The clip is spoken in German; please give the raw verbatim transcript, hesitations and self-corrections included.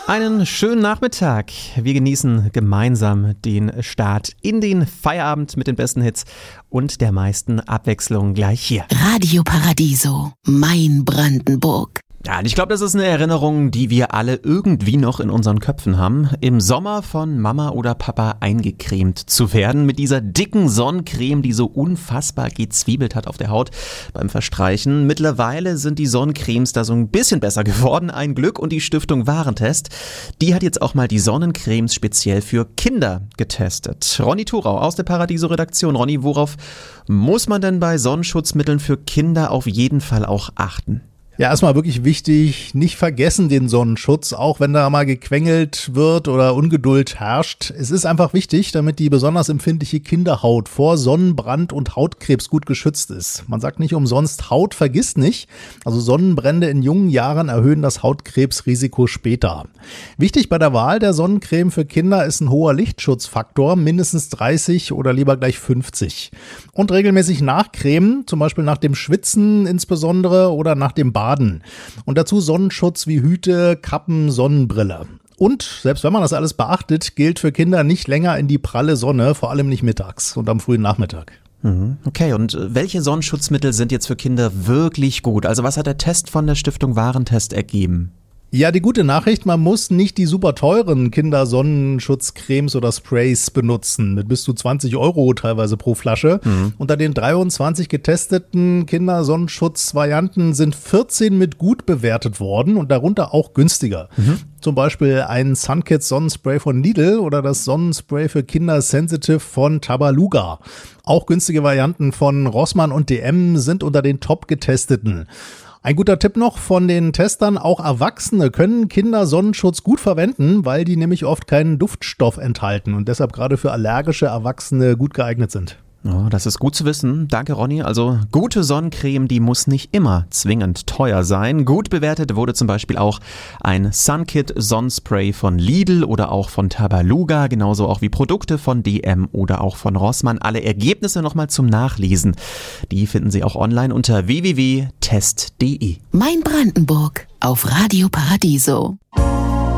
Einen schönen Nachmittag. Wir genießen gemeinsam den Start in den Feierabend mit den besten Hits und der meisten Abwechslung gleich hier. Radio Paradiso, mein Brandenburg. Ja, und ich glaube, das ist eine Erinnerung, die wir alle irgendwie noch in unseren Köpfen haben. Im Sommer von Mama oder Papa eingecremt zu werden mit dieser dicken Sonnencreme, die so unfassbar gezwiebelt hat auf der Haut beim Verstreichen. Mittlerweile sind die Sonnencremes da so ein bisschen besser geworden, ein Glück. Und die Stiftung Warentest, die hat jetzt auch mal die Sonnencremes speziell für Kinder getestet. Ronny Thurau aus der Paradiso-Redaktion. Ronny, worauf muss man denn bei Sonnenschutzmitteln für Kinder auf jeden Fall auch achten? Ja, erstmal wirklich wichtig, nicht vergessen den Sonnenschutz, auch wenn da mal gequengelt wird oder Ungeduld herrscht. Es ist einfach wichtig, damit die besonders empfindliche Kinderhaut vor Sonnenbrand und Hautkrebs gut geschützt ist. Man sagt nicht umsonst, Haut vergisst nicht. Also Sonnenbrände in jungen Jahren erhöhen das Hautkrebsrisiko später. Wichtig bei der Wahl der Sonnencreme für Kinder ist ein hoher Lichtschutzfaktor, mindestens dreißig oder lieber gleich fünfzig. Und regelmäßig nachcremen, zum Beispiel nach dem Schwitzen insbesondere oder nach dem Baden. Und dazu Sonnenschutz wie Hüte, Kappen, Sonnenbrille. Und selbst wenn man das alles beachtet, gilt für Kinder nicht länger in die pralle Sonne, vor allem nicht mittags und am frühen Nachmittag. Okay, und welche Sonnenschutzmittel sind jetzt für Kinder wirklich gut? Also was hat der Test von der Stiftung Warentest ergeben? Ja, die gute Nachricht, man muss nicht die super teuren Kindersonnenschutzcremes oder Sprays benutzen, mit bis zu zwanzig Euro teilweise pro Flasche. Mhm. Unter den dreiundzwanzig getesteten Kindersonnenschutzvarianten sind vierzehn mit gut bewertet worden und darunter auch günstiger. Mhm. Zum Beispiel ein Sunkids Sonnenspray von Lidl oder das Sonnenspray für Kinder Sensitive von Tabaluga. Auch günstige Varianten von Rossmann und D M sind unter den top getesteten. Ein guter Tipp noch von den Testern, auch Erwachsene können Kindersonnenschutz gut verwenden, weil die nämlich oft keinen Duftstoff enthalten und deshalb gerade für allergische Erwachsene gut geeignet sind. Oh, das ist gut zu wissen. Danke, Ronny. Also gute Sonnencreme, die muss nicht immer zwingend teuer sein. Gut bewertet wurde zum Beispiel auch ein Sunkit Sonnenspray von Lidl oder auch von Tabaluga, genauso auch wie Produkte von D M oder auch von Rossmann. Alle Ergebnisse nochmal zum Nachlesen. Die finden Sie auch online unter w w w punkt test punkt d e. Mein Brandenburg auf Radio Paradiso.